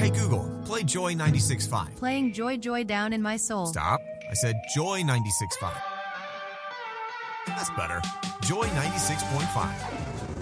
Hey Google, play Joy 96.5. Playing Joy Joy down in my soul. Stop. I said Joy 96.5. That's better. Joy 96.5.